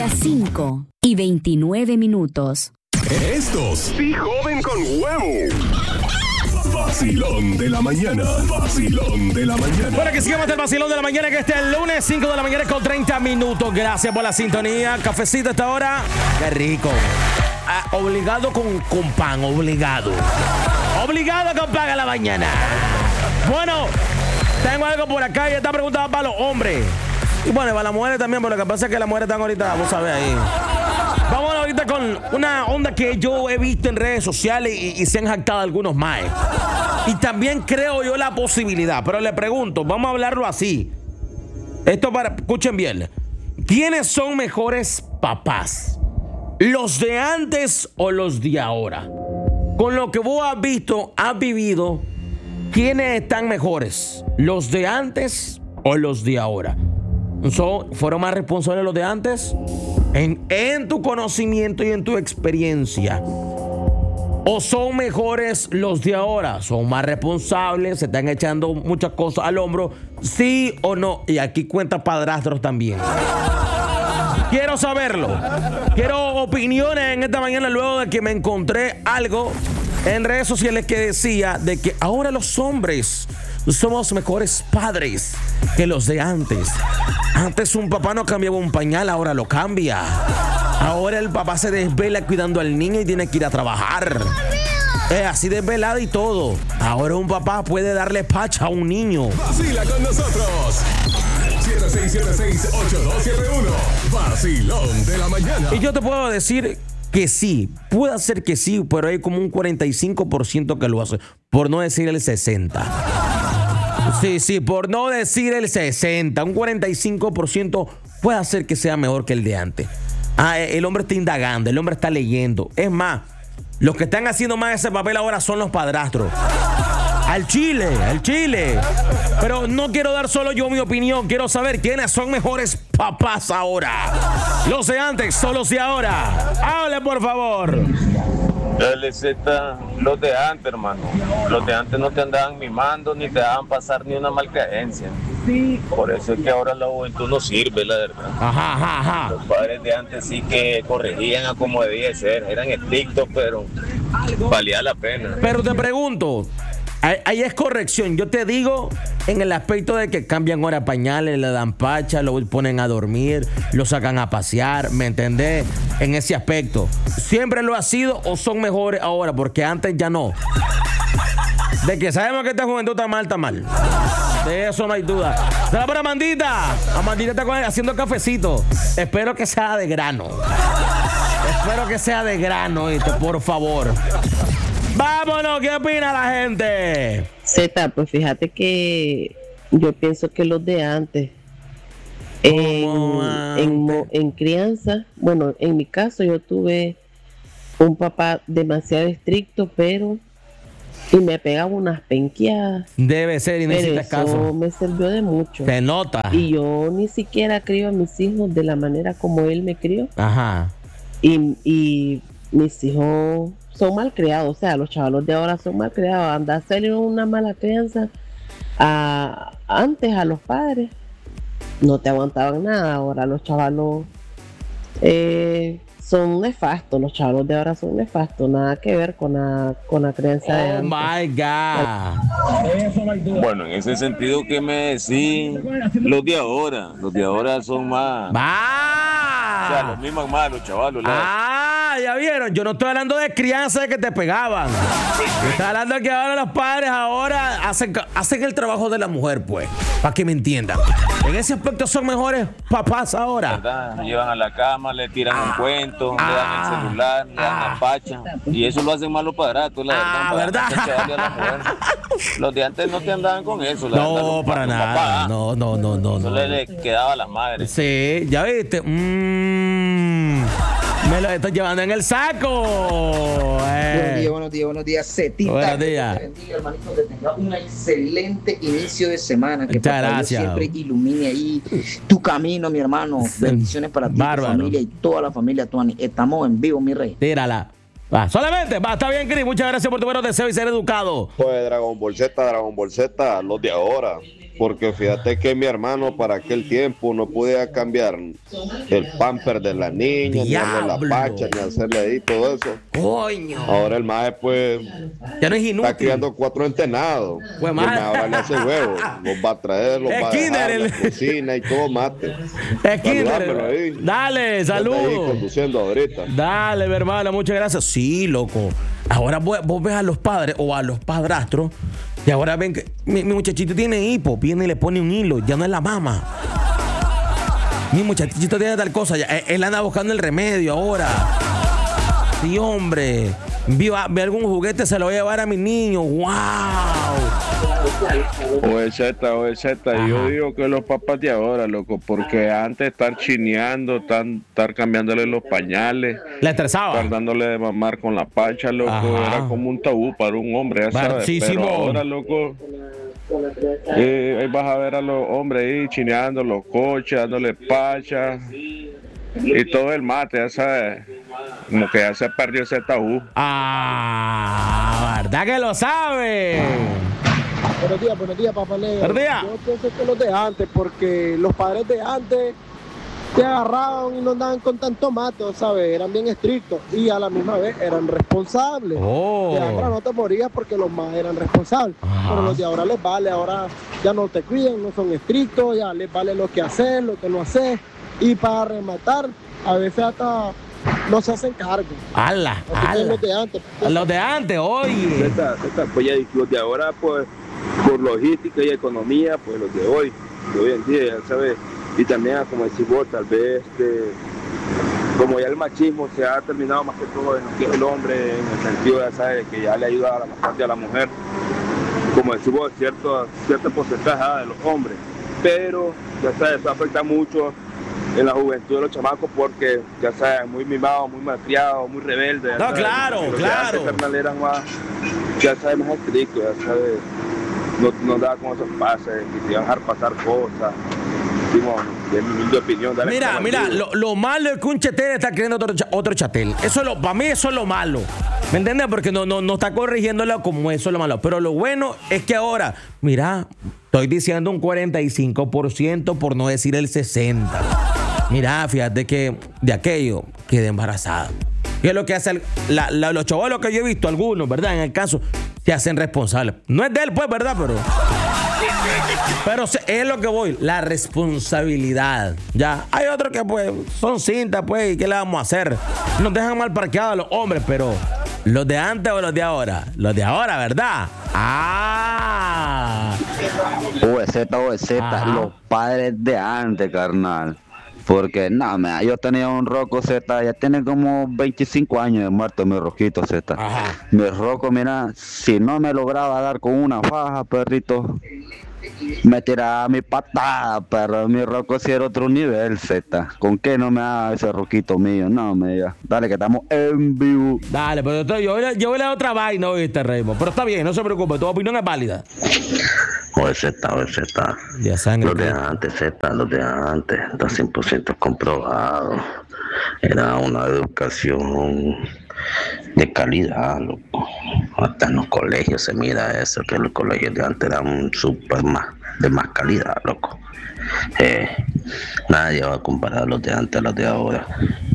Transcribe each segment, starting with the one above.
Las 5:29. Estos sí joden con huevo. Vacilón de la mañana. Vacilón de la mañana. Bueno, que sigamos el vacilón de la mañana, que este es el lunes, 5 de la mañana con 30 minutos. Gracias por la sintonía. Cafecito a esta hora. Qué rico. Obligado con pan, obligado. Obligado con pan a la mañana. Bueno, tengo algo por acá y esta pregunta va para los hombres. Y bueno, para las mujeres también, pero lo que pasa es que las mujeres están ahorita, vos sabés ahí. Vamos ahorita con una onda que yo he visto en redes sociales y se han jactado algunos más. Y también creo yo la posibilidad, pero le pregunto, vamos a hablarlo así. Escuchen bien. ¿Quiénes son mejores papás? ¿Los de antes o los de ahora? Con lo que vos has visto, has vivido, ¿quiénes están mejores? ¿Los de antes o los de ahora? ¿Fueron más responsables los de antes? En tu conocimiento y en tu experiencia. ¿O son mejores los de ahora? ¿Son más responsables? ¿Se están echando muchas cosas al hombro? ¿Sí o no? Y aquí cuenta padrastros también. Quiero saberlo. Quiero opiniones en esta mañana luego de que me encontré algo en redes sociales que decía de que ahora los hombres somos mejores padres que los de antes. Antes un papá no cambiaba un pañal, ahora lo cambia. Ahora el papá se desvela cuidando al niño y tiene que ir a trabajar. Es así desvelado y todo. Ahora un papá puede darle pacha a un niño. Vacila con nosotros. 76768271. Vacilón de la mañana. Y yo te puedo decir que sí, puede ser que sí, pero hay como un 45% que lo hace, por no decir el 60%. Sí, por no decir el 60%, un 45% puede hacer que sea mejor que el de antes. El hombre está indagando, el hombre está leyendo. Es más, los que están haciendo más ese papel ahora son los padrastros. Al chile. Pero no quiero dar solo yo mi opinión, quiero saber quiénes son mejores papás ahora. ¿Los de antes o los de ahora? Hable, por favor. LZ, los de antes, hermano. Los de antes no te andaban mimando ni te daban pasar ni una malcreencia. Sí. Por eso es que ahora la juventud no sirve, la verdad. Ajá. Los padres de antes sí que corregían a como debía ser. Eran estrictos, pero valía la pena. Pero te pregunto, ahí es corrección. Yo te digo en el aspecto de que cambian ahora pañales, le dan pacha, lo ponen a dormir, lo sacan a pasear, ¿me entendés? En ese aspecto. ¿Siempre lo ha sido o son mejores ahora? Porque antes ya no. De que sabemos que esta juventud está mal. De eso no hay duda. Será para Amandita. Amandita está haciendo cafecito. Espero que sea de grano. ¿Viste? Por favor. Vámonos, ¿qué opina la gente? Z, pues fíjate que yo pienso que los de antes en crianza, bueno, en mi caso yo tuve un papá demasiado estricto, y me pegaba unas penqueadas. Debe ser, y necesitas caso. Eso me sirvió de mucho. Se nota. Y yo ni siquiera crío a mis hijos de la manera como él me crió. Ajá. Y mis hijos son mal criados, o sea, los chavalos de ahora son mal criados. Anda a hacerle una mala crianza antes a los padres, no te aguantaban nada. Ahora los chavalos son nefastos, los chavalos de ahora son nefastos, nada que ver con la crianza de antes. Oh my God. Bueno, en ese sentido, ¿qué me decís? Los de ahora son más. O sea, los mismos malos, chavalos. Ya vieron, yo no estoy hablando de crianza de que te pegaban. Estoy hablando de que ahora los padres ahora hacen el trabajo de la mujer, pues, para que me entiendan. En ese aspecto son mejores papás ahora. ¿Verdad? Lo llevan a la cama, le tiran un cuento, le dan el celular, le dan la pacha. Y eso lo hacen mal los padrastros, la verdad. Los de antes no te andaban con eso, No, para nada. No. Eso le quedaba a las madres. Sí, ya viste. Me lo estoy llevando en el saco. Buenos días, Cetita. Buenos días. Que te bendiga, hermanito, que tenga un excelente inicio de semana. Que muchas papá Dios gracias. siempre ilumine ahí tu camino, mi hermano. Bendiciones para ti, tu familia y toda la familia Tuani. Estamos en vivo, mi rey. Tírala. Solamente, está bien, Cris. Muchas gracias por tu buenos deseos y ser educado. Pues Dragon Ball Z, los de ahora. porque fíjate que mi hermano para aquel tiempo no podía cambiar el pamper de la niña, ni darle la pacha, ni hacerle ahí todo eso. Coño. Ahora el maje pues ya no es inútil. Está criando 4 entrenados. Pues ahora le hace huevos. Los va a traer, los va a dejar en la cocina y todo mate. Dale, saludos. Conduciendo ahorita. Dale, mi hermano, muchas gracias. Sí, loco. Ahora vos ves a los padres o a los padrastros y ahora ven que mi muchachito tiene hipo, viene y le pone un hilo, ya no es la mamá. Mi muchachito tiene tal cosa, ya, él anda buscando el remedio ahora. Sí, hombre. Ve algún juguete, se lo voy a llevar a mi niño. ¡Wow! Oye, Z, yo digo que los papás de ahora, loco, porque antes estar chineando, estar cambiándole los pañales, le estresaba. Estar dándole de mamar con la pacha, loco, era como un tabú para un hombre, ya sabes. Pero ahora, loco, ahí vas a ver a los hombres ahí chineando los coches, dándole pacha y todo el mate, ya sabes. Como que ya se perdió ese tabú. ¿Verdad que lo sabe? Buenos días, papá Leo. Buenos días. Yo pienso que los de antes, porque los padres de antes te agarraban y no andaban con tanto mato, ¿sabes? Eran bien estrictos y a la misma vez eran responsables. De ahora no te morías porque los más eran responsables. Pero los de ahora les vale, ahora ya no te cuidan, no son estrictos, ya les vale lo que haces, lo que no haces. Y para rematar, a veces hasta no se hacen cargo. Los de antes, oye. Pues ya los de ahora, pues, por logística y economía, pues los de hoy en día, ya sabes. Y también, como decís vos, tal vez, como ya el machismo se ha terminado más que todo en lo que es el hombre, en el sentido, ya sabes, que ya le ayuda bastante a la mujer. Como decís vos, cierto porcentaje de los hombres. Pero, ya sabes, eso afecta mucho en la juventud de los chamacos porque, ya sabes, muy mimados, muy malcriados, muy rebeldes. No, claro. Los eran más, ya sabes, más estrictos, ya sabes, no daba con esos pases, que te iban a dejar pasar cosas. De mi humilde opinión. Mira, lo malo es que un chetel está creando otro chatel. Para mí eso es lo malo. ¿Me entiendes? Porque no está corrigiéndolo como eso es lo malo. Pero lo bueno es que ahora, mira, estoy diciendo un 45%, por no decir el 60%. Mira, fíjate que de aquello quedé embarazada. Y es lo que hace los chavalos que yo he visto, algunos, ¿verdad? En el caso, se hacen responsables. No es de él, pues, ¿verdad? Pero es lo que voy, la responsabilidad. Ya, hay otros que, pues, son cintas, pues, ¿y qué le vamos a hacer? Nos dejan mal parqueados a los hombres, pero ¿los de antes o los de ahora? Los de ahora, ¿verdad? OZ, los padres de antes, carnal. Porque, yo tenía un roco Z, ya tiene como 25 años de muerto mi roquito Z. Mi roco, mira, si no me lograba dar con una faja, perrito, me tiraba mi patada, pero mi roco sí era otro nivel Z. ¿Con qué no me haga ese roquito mío? No, me diga, dale que estamos en vivo. Dale, pero yo voy a dar otra vaina, ¿oíste, Raymond? Pero está bien, no se preocupe, tu opinión es válida. OZ. Los de antes, Z, los de antes, está 100% comprobado. Era una educación de calidad, loco. Hasta en los colegios se mira eso, que los colegios de antes eran de más calidad, loco. Nadie va a comparar los de antes a los de ahora.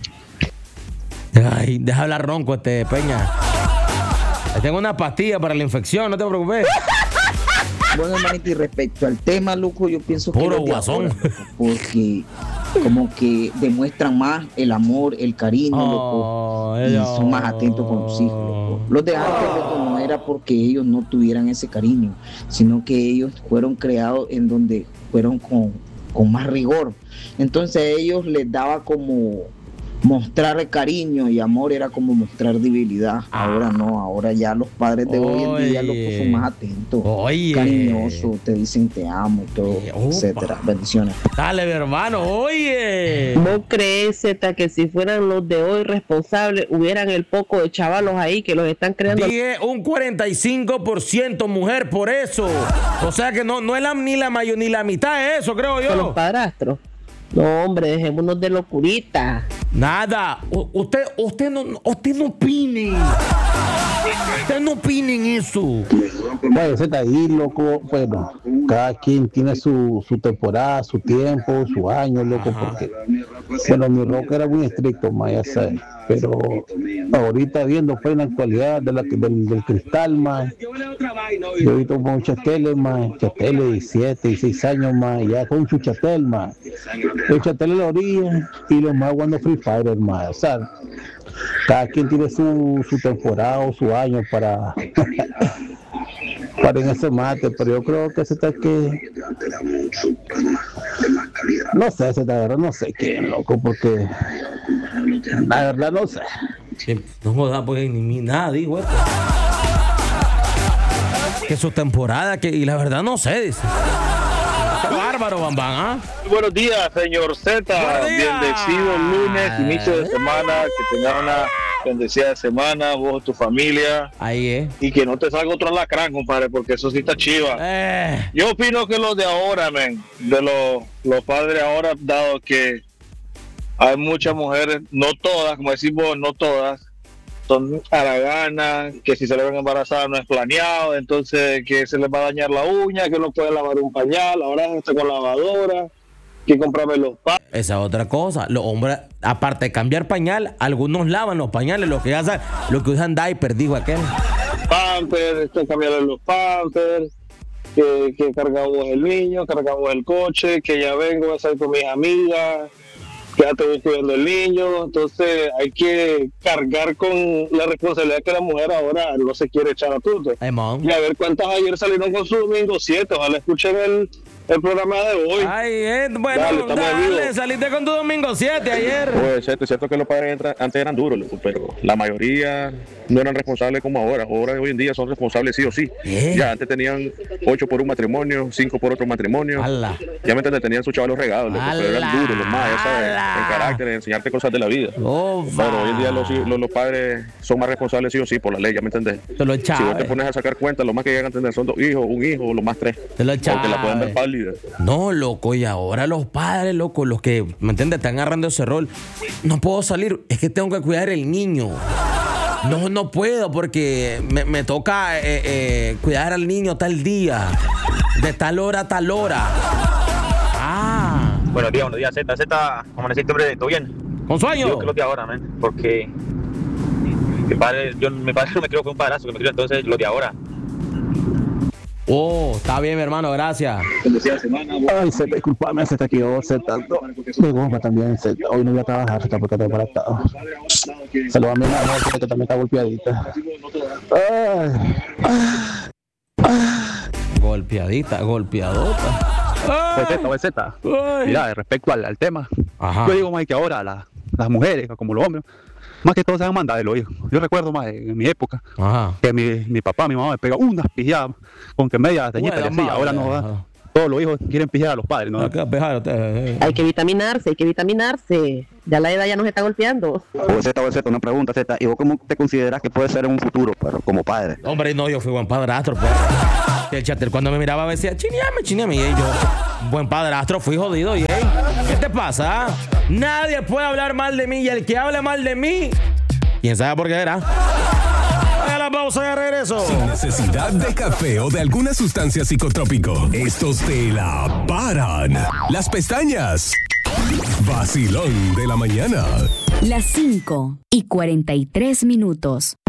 Ay, deja hablar ronco Peña. Tengo una pastilla para la infección, no te preocupes. Bueno, hermanito, y respecto al tema, loco, yo pienso que puro guasón. Porque como que demuestran más el amor, el cariño, loco, y son más atentos con los hijos, loco. Los de antes, loco, no era porque ellos no tuvieran ese cariño, sino que ellos fueron creados en donde fueron con más rigor. Entonces ellos les daba como mostrar cariño y amor era como mostrar debilidad. Ahora no, ahora ya los padres de hoy en día loco, son más atentos, cariñosos, te dicen te amo y todo, etcétera. Bendiciones. Dale, mi hermano, oye. ¿No crees, Z, que si fueran los de hoy responsables, hubieran el poco de chavalos ahí que los están creando? Dije un 45% mujer, por eso. O sea que no es ni la mitad de eso, creo yo. Con los padrastros. No, hombre, dejémonos de locurita. Nada, usted no opine. Ustedes no opinen eso. Bueno, ese está ahí, loco. Bueno, cada quien tiene su temporada, su tiempo, su año, loco. Porque, bueno, mi rock era muy estricto, ma, ya sabes. Pero ahorita viendo pues en la actualidad del cristal, ma, yo he visto muchas teles, ma, chateles de 7 y 6 años, ma, ya con su chatel, ma. El chatel en la orilla y los más jugando Free Fire, ma, o sea, cada quien tiene su temporada o su año para en ese mate, pero yo creo que ese está que no sé, ese la verdad no sé qué, loco, porque la verdad no sé. No jodas, pues ni nada dijo esto. Que su temporada, y la verdad no sé, dice. Qué bárbaro, Bambán, ¿ah? Buenos días, señor Z. Bendecido lunes, inicio de semana, que tengas una bendecida semana, vos, tu familia. Ahí y que no te salga otro alacrán, compadre, porque eso sí está chiva. Yo opino que los de ahora, de los padres ahora, dado que hay muchas mujeres, no todas, como decimos, no todas, son haraganas, que si se le ven embarazadas no es planeado, entonces que se les va a dañar la uña, que no puede lavar un pañal, ahora está con lavadora, que comprarme los pañales. Esa es otra cosa. Los hombres, aparte de cambiar pañal, algunos lavan los pañales, lo que usan diaper, dijo aquel. Pampers, cambiarle los pampers, que cargamos el niño, cargamos el coche, que ya vengo a salir con mis amigas, que ya estoy cuidando el niño. Entonces hay que cargar con la responsabilidad que la mujer ahora no se quiere echar a tuto. Y a ver cuántas ayer salieron con su domingo 7, ojalá escuchen el programa de hoy. Bueno, dale, saliste con tu domingo 7 ayer. Pues es cierto que los padres antes eran duros, pero la mayoría no eran responsables como ahora. Ahora, hoy en día, son responsables sí o sí. Ya antes tenían 8 por un matrimonio, 5 por otro matrimonio. Ya me entiendes, tenían sus chavalos regados, pero eran duros, los más, en carácter, en enseñarte cosas de la vida. Pero hoy en día los padres son más responsables sí o sí por la ley, ya me entiendes. Si vos te pones a sacar cuentas, lo más que llegan a entender son 2 hijos, un hijo, o lo más 3. Porque la pueden ver pálida. No, loco, y ahora los padres, loco, los que, ¿me entiendes? Están agarrando ese rol. No puedo salir, es que tengo que cuidar el niño. No puedo porque me toca cuidar al niño tal día, de tal hora a tal hora. Buenos días, Z, ¿cómo necesito, hombre? ¿Todo bien? ¿Con sueño? Yo creo que ahora, porque mi padre me creo que fue un padrazo que me crió, entonces los de ahora. Está bien, mi hermano, gracias. Ay, Z, disculpame, Z, aquí yo, Z, de goma también, Z. Hoy no voy a trabajar, Z, porque estoy embarazado. Saludos a mi mamá, que también está golpeadita. Golpeadota. Pues Z. Mira, respecto al tema, yo digo más que ahora las mujeres, como los hombres, más que todo se han mandado de los hijos. Yo recuerdo más en mi época que mi papá, mi mamá me pegaba unas pijadas con que media teñita y así. Ahora no, todos los hijos quieren pijar a los padres, ¿no? Hay que vitaminarse. Ya la edad ya nos está golpeando. Z, una pregunta, Z. ¿Y vos cómo te consideras que puede ser en un futuro, pero como padre? Hombre, no, yo fui buen padrastro, pues. El chatel cuando me miraba decía, chineame. Y yo, buen padrastro, fui jodido. Y ¿qué te pasa? Nadie puede hablar mal de mí. Y el que hable mal de mí, ¿quién sabe por qué era? A la pausa de regreso. Sin necesidad de café o de alguna sustancia psicotrópico, estos te la paran las pestañas. Vacilón de la mañana. Las 5:43.